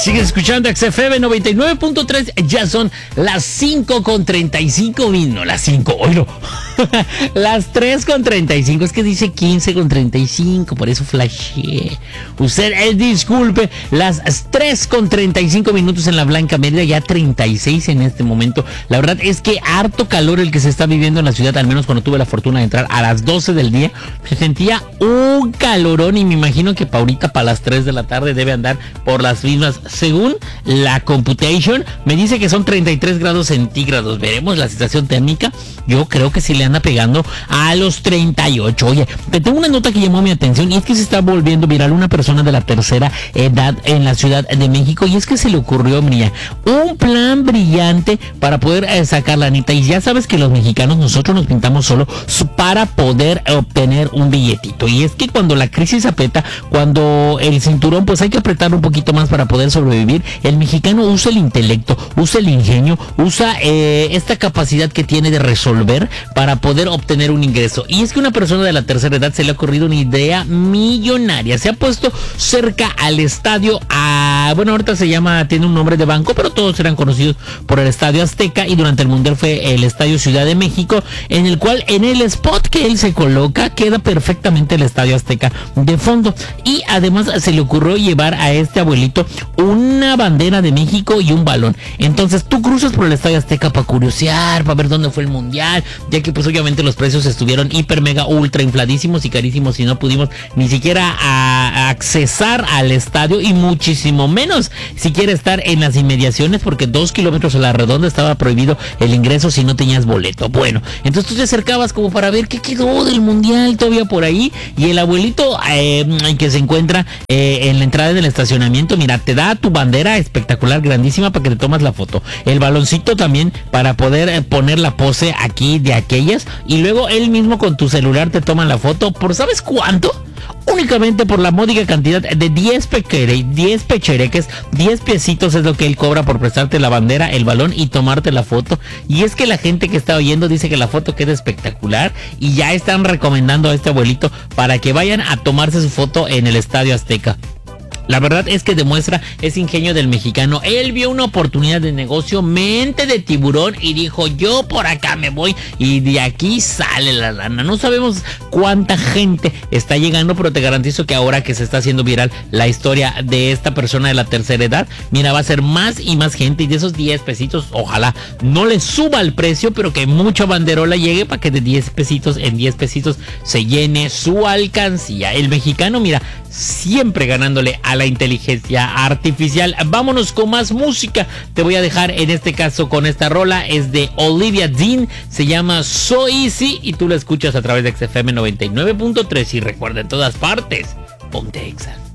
Sigues escuchando XFM 99.3. Ya son las 5:35 minutos. Las 5, oílo. Las 3:35. Es que dice 15:35. Por eso flashé. Usted disculpe. Las 3:35 minutos en la Blanca Mérida. Ya 36 en este momento. La verdad es que harto calor el que se está viviendo en la ciudad. Al menos cuando tuve la fortuna de entrar a las 12 del día. Se sentía un calorón. Y me imagino que ahorita para las 3 de la tarde debe andar por las mismas. Según la computation, me dice que son 33 grados centígrados. Veremos la situación térmica. Yo creo que sí le anda pegando a los 38. Oye, te tengo una nota que llamó mi atención y es que se está volviendo viral una persona de la tercera edad en la Ciudad de México y es que se le ocurrió, mira, un plan brillante para poder sacar la neta. Y ya sabes que los mexicanos nosotros nos pintamos solo para poder obtener un billetito. Y es que cuando la crisis aprieta, cuando el cinturón, pues hay que apretar un poquito más para poder sobrevivir. El mexicano usa el intelecto, usa el ingenio, usa esta capacidad que tiene de resolver para poder obtener un ingreso. Y es que una persona de la tercera edad se le ha ocurrido una idea millonaria. Se ha puesto cerca al estadio, bueno, ahorita tiene un nombre de banco, pero todos eran conocidos por el Estadio Azteca, y durante el Mundial fue el Estadio Ciudad de México, en el cual en el spot que él se coloca queda perfectamente el Estadio Azteca de fondo. Y además se le ocurrió llevar a este abuelito una bandera de México y un balón. Entonces tú cruzas por el Estadio Azteca para curiosear, para ver dónde fue el Mundial, ya que pues obviamente los precios estuvieron hiper mega ultra infladísimos y carísimos y no pudimos ni siquiera accesar al estadio, y muchísimo menos si quiere estar en las inmediaciones, porque 2 kilómetros a la redonda estaba prohibido el ingreso si no tenías boleto. Bueno, entonces tú te acercabas como para ver qué quedó del Mundial todavía por ahí, y el abuelito que se encuentra en la entrada del estacionamiento, mira, te da tu bandera espectacular, grandísima, para que te tomas la foto, el baloncito también para poder poner la pose aquí de aquellas, y luego él mismo con tu celular te toman la foto por ¿sabes cuánto? Únicamente por la módica cantidad de 10 pechereques, 10 piecitos es lo que él cobra por prestarte la bandera, el balón y tomarte la foto. Y es que la gente que está oyendo dice que la foto queda espectacular y ya están recomendando a este abuelito para que vayan a tomarse su foto en el Estadio Azteca. La verdad es que demuestra ese ingenio del mexicano. Él vio una oportunidad de negocio, mente de tiburón, y dijo, yo por acá me voy y de aquí sale la lana. No sabemos cuánta gente está llegando, pero te garantizo que ahora que se está haciendo viral la historia de esta persona de la tercera edad, mira, va a ser más y más gente, y de esos 10 pesitos, ojalá no le suba el precio, pero que mucha banderola llegue para que de 10 pesitos en 10 pesitos se llene su alcancía. El mexicano, mira, siempre ganándole a la inteligencia artificial. Vámonos con más música. Te voy a dejar en este caso con esta rola. Es de Olivia Dean. Se llama So Easy y tú la escuchas a través de XFM 99.3. Y recuerda, en todas partes, ponte Exa.